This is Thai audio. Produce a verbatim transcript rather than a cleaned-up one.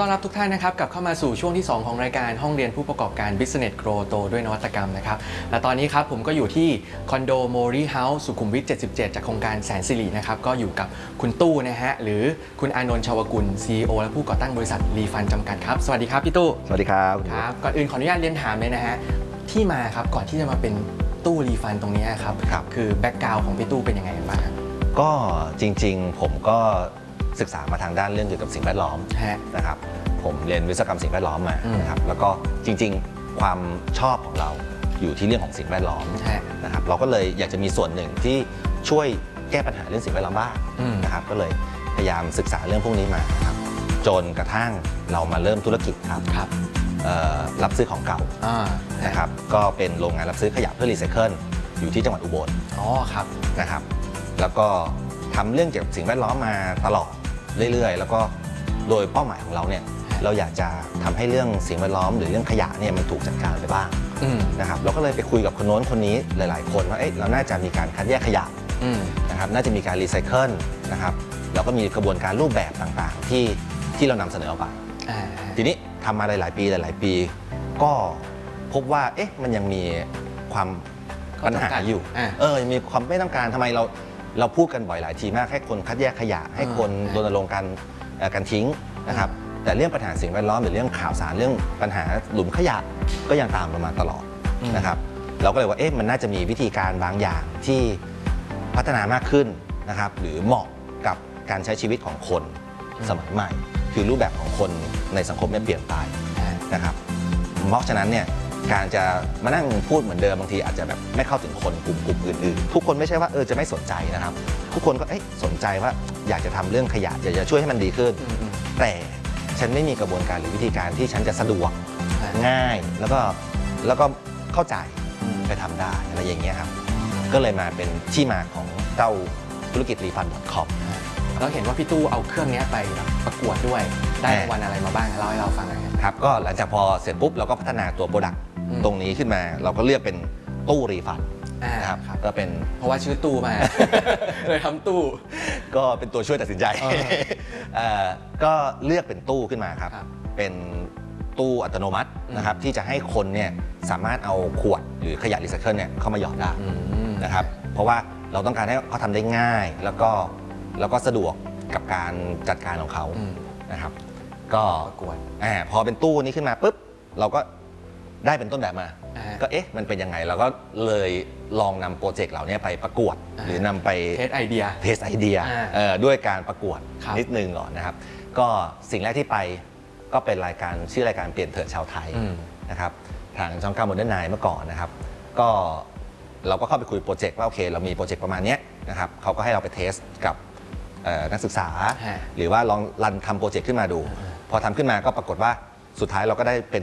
ต้อนรับทุกท่านนะครับกลับเข้ามาสู่ช่วงที่สองของรายการห้องเรียนผู้ประกอบการ Business Grow โตด้วยนวัตกรรมนะครับและตอนนี้ครับผมก็อยู่ที่คอนโดโมรีเฮาส์สุขุมวิทเจ็ดสิบเจ็ดจากโครงการแสนสิรินะครับก็อยู่กับคุณตู้นะฮะหรือคุณอานนท์ชวกุล ซี อี โอ และผู้ก่อตั้งบริษัทรีฟันจำกัดครับสวัสดีครับพี่ตู้สวัสดีครับครับก่อนอื่นขออนุญาตเรียนถามเลยนะฮะที่มาครับก่อนที่จะมาเป็นตู้รีฟันตรงนี้ครับคือแบ็กกราวด์ของพี่ตู้เป็นยังไงกันบ้างก็จริงๆผมก็ศึกษามาทางด้านเรื่องเกี่ยวกับสิ่งแวดล้อมนะครับผมเรียนวิศวกรรมสิ่งแวดล้อมมานะครับแล้วก็จริงๆความชอบของเราอยู่ที่เรื่องของสิ่งแวดล้อมนะครับเราก็เลยอยากจะมีส่วนหนึ่งที่ช่วยแก้ปัญหาเรื่องสิ่งแวดล้อมบ้างนะครับก็เลยพยายามศึกษาเรื่องพวกนี้มาครับจนกระทั่งเรามาเริ่มธุรกิจครับรับซื้อของเก่านะครับก็เป็นโรงงานรับซื้อขยะเพื่อรีไซเคิลอยู่ที่จังหวัดอุบลอ๋อครับนะครับแล้วก็ทำเรื่องเกี่ยวกับสิ่งแวดล้อมมาตลอดเรื่อยๆแล้วก็โดยเป้าหมายของเราเนี่ยเราอยากจะทำให้เรื่องสิ่งแวดล้อมหรือเรื่องขยะเนี่ยมันถูกจัดการไปบ้างนะครับเราก็เลยไปคุยกับคนโน้นคนนี้หลายๆคนว่าเอ๊ะเราน่าจะมีการคัดแยกขยะนะครับน่าจะมีการรีไซเคิลนะครับแล้วก็มีกระบวนการรูปแบบต่างๆที่ที่เรานำเสนอออกไปทีนี้ทำมาหลายๆปีหลายๆปีก็พบว่าเอ๊ะมันยังมีความปัญหาอยู่เออมีความไม่ต้องการทำไมเราเราพูดกันบ่อยหลายทีมากให้คนคัดแยกขยะให้คนรณรงค์การการทิ้งนะครับแต่เรื่องปัญหาสิ่งแวดล้อมหรือเรื่องข่าวสารเรื่องปัญหาหลุมขยะก็ยังตามเรามาตลอดนะครับเราก็เลยว่าเอ๊ะมันน่าจะมีวิธีการบางอย่างที่พัฒนามากขึ้นนะครับหรือเหมาะกับการใช้ชีวิตของคนสมัยใหม่คือรูปแบบของคนในสังคมเนี่ยเปลี่ยนไปนะครับเพราะฉะนั้นเนี่ยการจะมานั่งพูดเหมือนเดิมบางทีอาจจะแบบไม่เข้าถึงคนกลุ่มกลุ่มอื่นๆทุกคนไม่ใช่ว่าเออจะไม่สนใจนะครับทุกคนก็เอ๊ะสนใจว่าอยากจะทำเรื่องขยะอยากจะช่วยให้มันดีขึ้นแต่ฉันไม่มีกระบวนการหรือวิธีการที่ฉันจะสะดวกง่ายแล้วก็แล้วก็เข้าใจไปทำได้อะไรอย่างเงี้ยครับก็เลยมาเป็นที่มาของเจ้าธุรกิจรีฟัน .com แล้วเห็นว่าพี่ตู้เอาเครื่องนี้ไปประกวดด้วยได้รางวัลอะไรมาบ้างเล่าให้เราฟังหน่อยครับก็หลังจากพอเสร็จปุ๊บเราก็พัฒนาตัวโปรดักต์ตรงนี้ขึ้นมาเราก็เลือกเป็นตู้รีฟันนะครับก็เป็นเพราะว่าชื่อตู้มาเลยทำตู้ก็เป็นตัวช่วยตัดสินใจก็เลือกเป็นตู้ขึ้นมาครับเป็นตู้อัตโนมัตินะครับที่จะให้คนเนี่ยสามารถเอาขวดหรือขยะรีไซเคิลเนี่ยเข้ามาหยอดได้นะครับเพราะว่าเราต้องการให้เขาทำได้ง่ายแล้วก็แล้วก็สะดวกกับการจัดการของเขานะครับก็ประกวดพอเป็นตู้นี้ขึ้นมาปุ๊บเราก็ได้เป็นต้นแบบมาก็เอ๊ะมันเป็นยังไงเราก็เลยลองนำโปรเจกต์เหล่านี้ไปประกวดหรือนำไปเทสไอเดียเทสไอเดียด้วยการประกวดนิดนึงก่อนนะครับก็สิ่งแรกที่ไปก็เป็นรายการชื่อรายการเปลี่ยนเถิดชาวไทยนะครับทางช่องเก้าโมเดิร์นไนน์เมื่อก่อนนะครับก็เราก็เข้าไปคุยโปรเจกต์ว่าโอเคเรามีโปรเจกต์ประมาณนี้นะครับเขาก็ให้เราไปเทสกับนักศึกษาหรือว่าลองรันทำโปรเจกต์ขึ้นมาดูพอทำขึ้นมาก็ปรากฏว่าสุดท้ายเราก็ได้เป็น